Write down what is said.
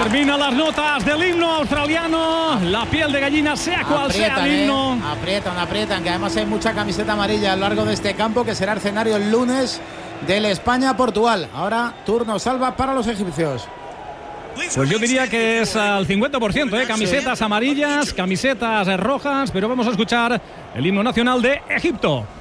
Termina las notas del himno australiano. La piel de gallina, sea cual sea el himno. Aprietan, que además hay mucha camiseta amarilla a lo largo de este campo, que será el escenario el lunes del España-Portugal. Ahora turno salva para los egipcios. Pues yo diría que es al 50%, camisetas amarillas, camisetas rojas, pero vamos a escuchar el himno nacional de Egipto.